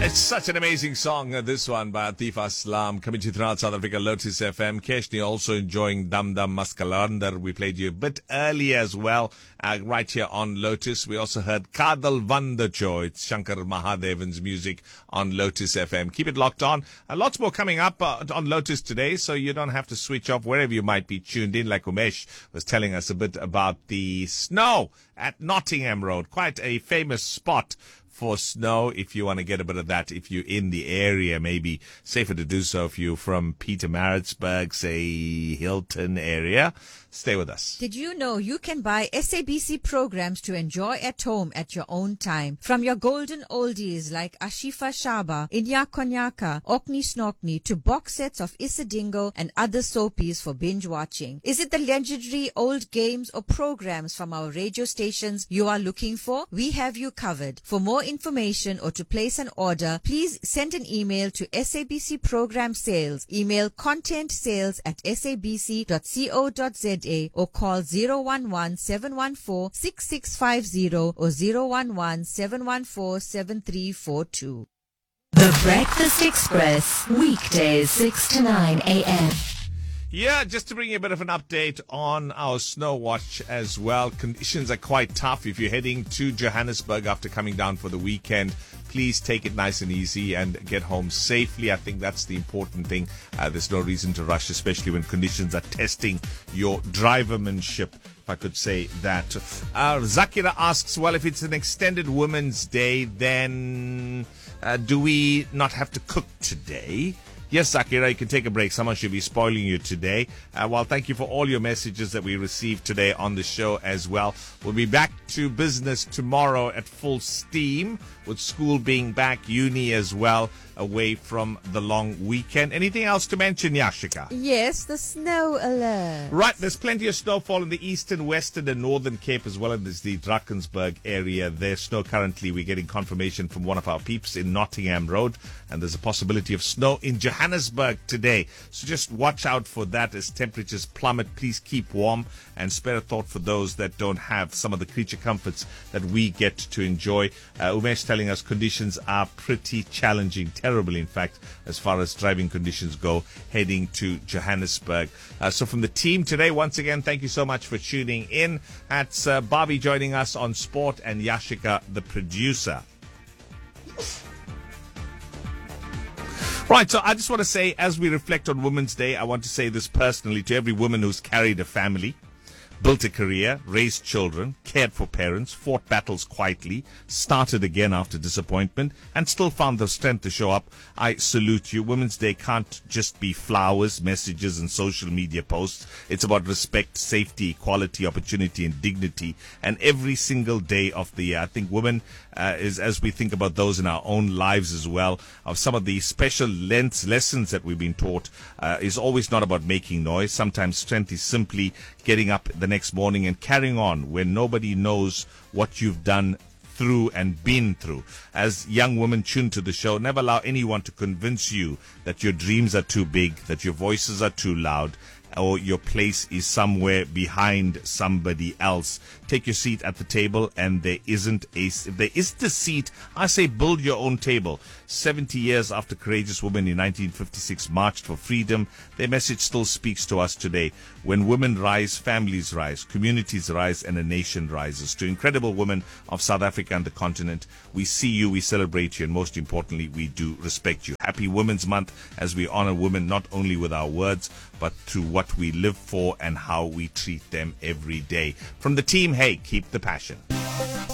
It's such an amazing song, this one by Atif Aslam, coming to you throughout South Africa, Lotus FM. Keshni also enjoying Dam Dam Maskalandar. We played you a bit earlier as well, right here on Lotus. We also heard Kadal Vandacho. It's Shankar Mahadevan's music on Lotus FM. Keep it locked on. Lots more coming up on Lotus today, so you don't have to switch off wherever you might be tuned in, like Umesh was telling us a bit about the snow at Nottingham Road. Quite a famous spot for snow, if you want to get a bit of that. If you're in the area, maybe safer to do so if you're from Pietermaritzburg, say Hilton area. Stay with us. Did you know you can buy SABC programs to enjoy at home at your own time? From your golden oldies like Ashifa Shaba, Inya Konyaka, Okni Snokni, to box sets of Isadingo and other soapies for binge watching. Is it the legendary old games or programs from our radio stations you are looking for? We have you covered. For more information or to place an order, please send an email to SABC Program Sales. Email content@sabc.co.za or call 011-714-6650 or 011-714-7342. The Breakfast Express, weekdays 6 to 9 a.m. Yeah, just to bring you a bit of an update on our snow watch as well. Conditions are quite tough. If you're heading to Johannesburg after coming down for the weekend, please take it nice and easy and get home safely. I think that's the important thing. There's no reason to rush, especially when conditions are testing your drivermanship, if I could say that. Zakira asks, well, if it's an extended Women's Day, then do we not have to cook today? Yes, Zakira, you can take a break. Someone should be spoiling you today. Well, thank you for all your messages that we received today on the show as well. We'll be back to business tomorrow at full steam, with school being back, uni as well, away from the long weekend. Anything else to mention, Yashika? Yes, the snow alert. Right, there's plenty of snowfall in the eastern, western and northern Cape, as well as the Drakensberg area. There's snow currently. We're getting confirmation from one of our peeps in Nottingham Road, and there's a possibility of snow in Johannesburg today. So just watch out for that as temperatures plummet. Please keep warm and spare a thought for those that don't have some of the creature comforts that we get to enjoy. Umesh telling us conditions are pretty challenging, terrible in fact, as far as driving conditions go, heading to Johannesburg. So from the team today, once again, thank you so much for tuning in. That's Bobby joining us on Sport and Yashika, the producer. Right, so I just want to say, as we reflect on Women's Day, I want to say this personally to every woman who's carried a family, built a career, raised children, cared for parents, fought battles quietly, started again after disappointment, and still found the strength to show up. I salute you. Women's Day can't just be flowers, messages, and social media posts. It's about respect, safety, equality, opportunity, and dignity. And every single day of the year, I think women, is as we think about those in our own lives as well, of some of the special lessons that we've been taught, is always not about making noise. Sometimes strength is simply getting up the next morning and carrying on when nobody knows what you've done through and been through. As young women tuned to the show, never allow anyone to convince you that your dreams are too big, that your voices are too loud, or your place is somewhere behind somebody else. Take your seat at the table, and if there isn't a seat, I say build your own table. 70 years after courageous women in 1956 marched for freedom, their message still speaks to us today. When women rise, families rise, communities rise, and a nation rises. To incredible women of South Africa and the continent, we see you, we celebrate you, and most importantly, we do respect you. Happy Women's Month, as we honor women not only with our words, but through what we live for and how we treat them every day. From the team, hey, keep the passion.